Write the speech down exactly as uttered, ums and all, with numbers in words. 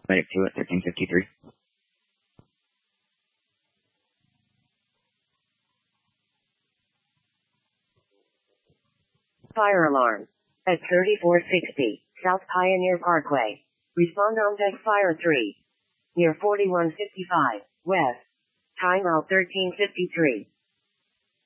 Medic two at thirteen fifty-three. Fire alarm. At thirty-four sixty, South Pioneer Parkway. Respond on deck fire three. Near forty-one fifty-five, west. Time out thirteen fifty-three.